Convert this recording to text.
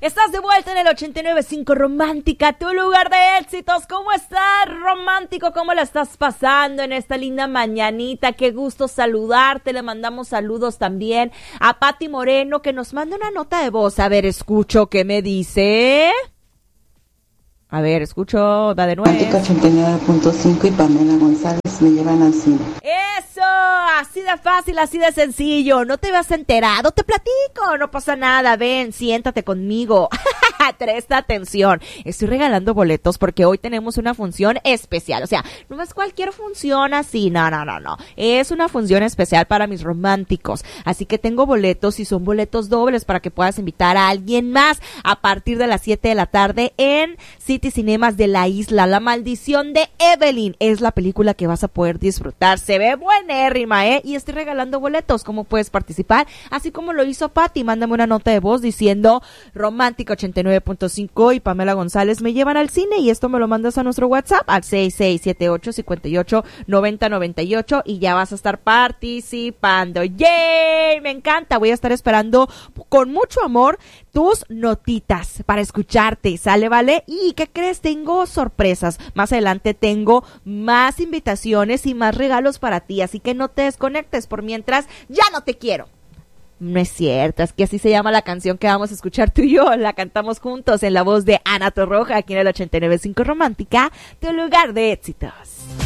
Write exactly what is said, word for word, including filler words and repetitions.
Estás de vuelta en el ochenta y nueve punto cinco Romántica, tu lugar de éxitos. ¿Cómo estás, romántico? ¿Cómo la estás pasando en esta linda mañanita? Qué gusto saludarte. Le mandamos saludos también a Pati Moreno, que nos manda una nota de voz. A ver, escucho qué me dice. A ver, escucho, va de nuevo. Romántica ochenta y nueve punto cinco y Pamela González me llevan al cine. ¡Eso! Así de fácil, así de sencillo. No te vas enterado, te platico, no pasa nada. Ven, siéntate conmigo. Presta atención. Estoy regalando boletos porque hoy tenemos una función especial. O sea, no es cualquier función así. No, no, no, no. Es una función especial para mis románticos. Así que tengo boletos y son boletos dobles para que puedas invitar a alguien más a partir de las siete de la tarde en City Cinemas de la Isla. La maldición de Evelyn es la película que vas a poder disfrutar. Se ve buenérrima, ¿eh? Y estoy regalando boletos. ¿Cómo puedes participar? Así como lo hizo Pati. Mándame una nota de voz diciendo Romántica ochenta y nueve punto cinco y Pamela González me llevan al cine, y esto me lo mandas a nuestro WhatsApp al seis seis siete ocho, cinco ocho, nueve cero nueve ocho y ya vas a estar participando. ¡Yay! Me encanta. Voy a estar esperando con mucho amor tus notitas para escucharte. ¿Sale, vale? ¿Y qué crees? Tengo sorpresas. Más adelante tengo más invitaciones y más regalos para ti, así que no te desconectes. Por mientras, ya no te quiero. No es cierto, es que así se llama la canción que vamos a escuchar tú y yo. La cantamos juntos en la voz de Ana Torroja aquí en el ochenta y nueve punto cinco Romántica, tu lugar de éxitos.